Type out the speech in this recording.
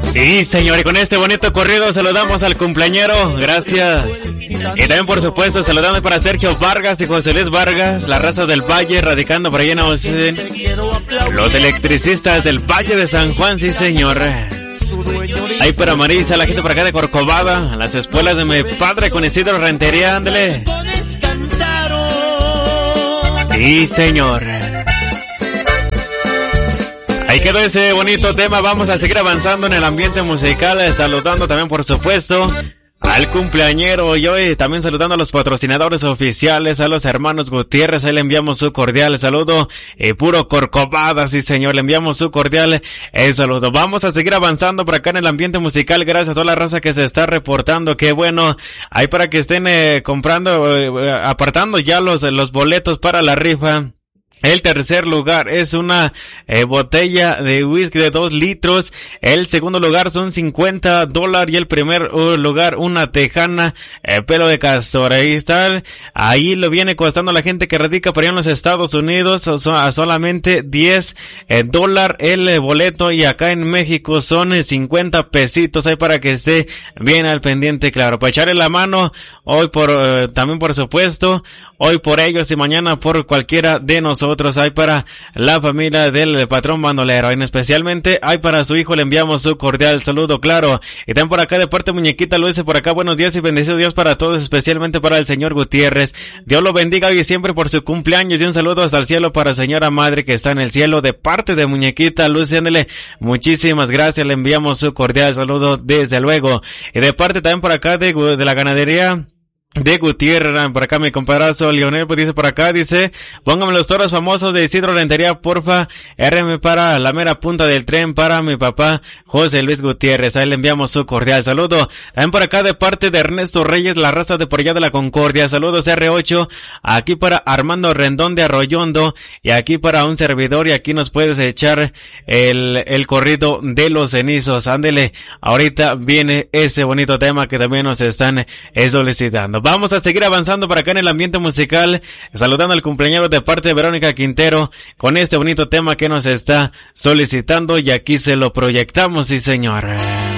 Y señor, y con este bonito corrido saludamos al cumpleañero, gracias. Y también por supuesto saludamos para Sergio Vargas y José Luis Vargas, la raza del Valle, radicando por allá en Austin. Los electricistas del Valle de San Juan, sí señor. Ahí para Marisa, la gente por acá de Corcovada, las espuelas de mi padre con Isidro Rentería, ándale. Sí señor. Ahí quedó ese bonito tema, vamos a seguir avanzando en el ambiente musical, saludando también por supuesto al cumpleañero y hoy también saludando a los patrocinadores oficiales, a los hermanos Gutiérrez, ahí le enviamos su cordial saludo, puro Corcovada, sí señor, le enviamos su cordial saludo. Vamos a seguir avanzando por acá en el ambiente musical, gracias a toda la raza que se está reportando, qué bueno, ahí para que estén apartando ya los boletos para la rifa. El tercer lugar es una botella de whisky de 2 litros. El segundo lugar son $50 y el primer lugar una tejana pelo de castor. Ahí está. Ahí lo viene costando la gente que radica por allá en los Estados Unidos a solamente $10 el boleto y acá en México son 50 pesitos. Ahí para que esté bien al pendiente, claro. Para echarle la mano hoy también por supuesto, hoy por ellos y mañana por cualquiera de nosotros. Hay para la familia del patrón bandolero, y especialmente hay para su hijo, le enviamos su cordial saludo, claro. Y también por acá de parte Muñequita Luis, por acá buenos días y bendecido Dios para todos, especialmente para el señor Gutiérrez. Dios lo bendiga hoy y siempre por su cumpleaños y un saludo hasta el cielo para señora madre que está en el cielo de parte de Muñequita Luis, ándele, muchísimas gracias, le enviamos su cordial saludo desde luego. Y de parte también por acá de la ganadería de Gutiérrez, por acá mi comparazo Lionel, pues dice por acá, dice, póngame los toros famosos de Isidro Rentería, porfa, RM para la mera punta del tren, para mi papá José Luis Gutiérrez, ahí le enviamos su cordial saludo. También por acá de parte de Ernesto Reyes, la raza de por allá de la Concordia, saludos R8, aquí para Armando Rendón de Arroyondo, y aquí para un servidor, y aquí nos puedes echar el corrido de los cenizos, ándele, ahorita viene ese bonito tema que también nos están solicitando. Vamos a seguir avanzando por acá en el ambiente musical, saludando al cumpleañero de parte de Verónica Quintero con este bonito tema que nos está solicitando y aquí se lo proyectamos, sí señor.